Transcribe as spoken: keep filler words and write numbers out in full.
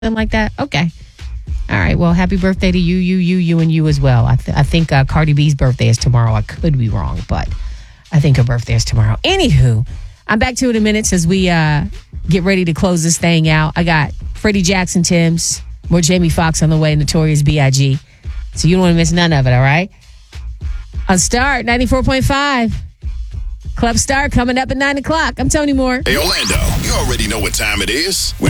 Something like that? Okay. All right. Well, happy birthday to you, you, you, you, and you as well. I, th- I think uh, Cardi B's birthday is tomorrow. I could be wrong, but I think her birthday is tomorrow. Anywho, I'm back to it in a minute as we uh, get ready to close this thing out. I got Freddie Jackson, Tim's, more Jamie Foxx on the way, Notorious B I G So you don't want to miss none of it, all right? On Start ninety-four point five. Club Star coming up at nine o'clock. I'm Tony Moore. Hey, Orlando, you already know what time it is. We're